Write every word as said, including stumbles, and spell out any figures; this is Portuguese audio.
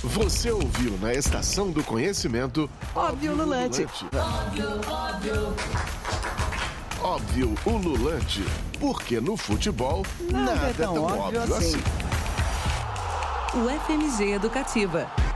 Você ouviu na Estação do Conhecimento Óbvio Lulante. Óbvio, óbvio. Óbvio o Lulante, porque no futebol nada, nada é tão, tão óbvio, óbvio assim. assim. O F M G Educativa.